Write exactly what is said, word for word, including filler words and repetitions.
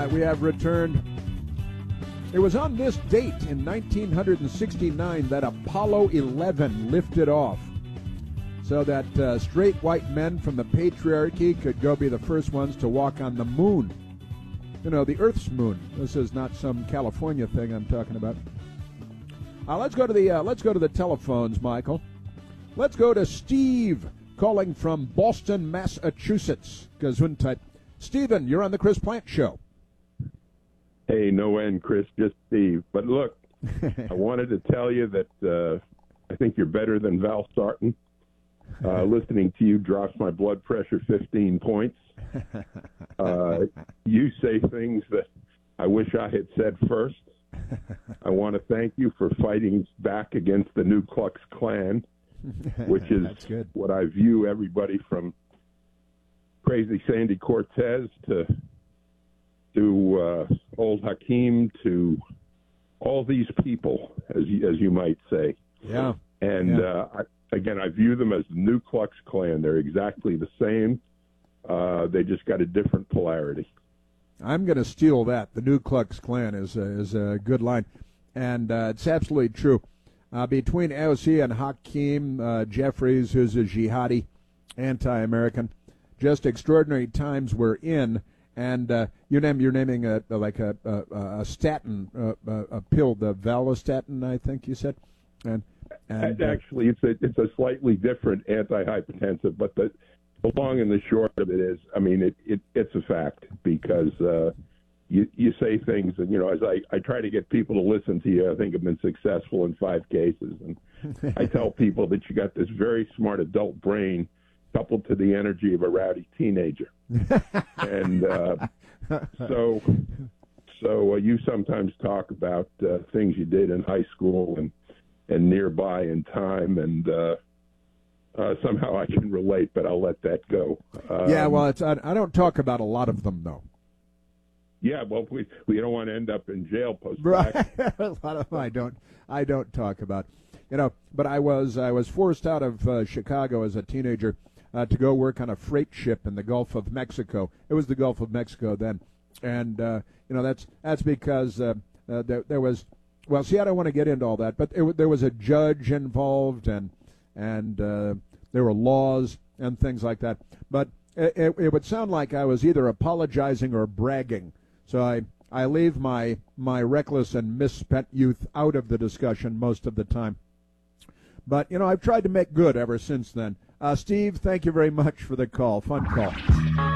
uh, we have returned. It was on this date in nineteen sixty-nine that Apollo eleven lifted off, so that uh, straight white men from the patriarchy could go be the first ones to walk on the moon. You know, the Earth's moon. This is not some California thing I'm talking about. Uh, let's go to the uh, let's go to the telephones, Michael. Let's go to Steve calling from Boston, Massachusetts. Gesundheit. Stephen, you're on the Chris Plant Show. Hey, no end, Chris, just Steve. But look, I wanted to tell you that uh, I think you're better than Val Sarton. Uh, listening to you drops my blood pressure fifteen points. Uh, you say things that I wish I had said first. I want to thank you for fighting back against the Ku Klux Klan, which is what I view everybody from crazy Sandy Cortez to to uh, old Hakeem to all these people, as you, as you might say. Yeah. And yeah. Uh, I, again, I view them as the Ku Klux Klan. They're exactly the same. Uh, they just got a different polarity. I'm going to steal that. The Ku Klux Klan is a, is a good line, and uh, it's absolutely true. Uh, between A O C and Hakeem uh, Jeffries, who's a jihadi, anti-American, just extraordinary times we're in. And uh, you name you're naming a, a like a a, a statin, uh, a, a pill, the Valastatin, I think you said. And, and actually, it's a it's a slightly different antihypertensive, but the The long and the short of it is, I mean, it, it it's a fact because uh, you you say things, and you know, as I, I try to get people to listen to you, I think I've been successful in five cases, and I tell people that you got this very smart adult brain coupled to the energy of a rowdy teenager, and uh, so so uh, you sometimes talk about uh, things you did in high school and and nearby in time, and uh, Uh, somehow I can relate, but I'll let that go. Um, yeah, well, it's I, I don't talk about a lot of them, though. Yeah, well, we we don't want to end up in jail post. Right, a lot of them I don't I don't talk about, you know. But I was I was forced out of uh, Chicago as a teenager uh, to go work on a freight ship in the Gulf of Mexico. It was the Gulf of Mexico then, and uh, you know that's that's because uh, uh, there there was well, see, I don't want to get into all that, but it, there was a judge involved and. and uh, there were laws and things like that. But it, it, it would sound like I was either apologizing or bragging. So I, I leave my, my reckless and misspent youth out of the discussion most of the time. But, you know, I've tried to make good ever since then. Uh, Steve, thank you very much for the call. Fun call.